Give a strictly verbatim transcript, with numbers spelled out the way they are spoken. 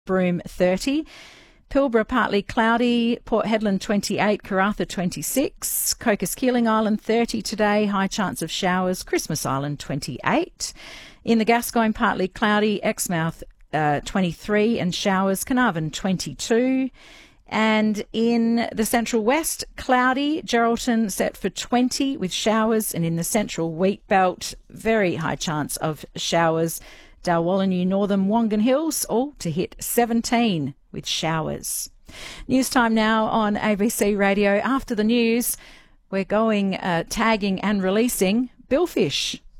Broome thirty. Pilbara partly cloudy, Port Hedland twenty-eight, Karratha twenty-six, Cocos Keeling Island thirty today, high chance of showers, Christmas Island twenty-eight. In the Gascoyne partly cloudy, Exmouth uh, twenty-three and showers, Carnarvon twenty-two. And in the Central West, cloudy, Geraldton set for twenty with showers, and in the Central Wheat Belt, very high chance of showers. Dalwallinu, Northern Wongan Hills, all to hit seventeen with showers. News time now on A B C Radio. After the news, we're going uh, tagging and releasing billfish.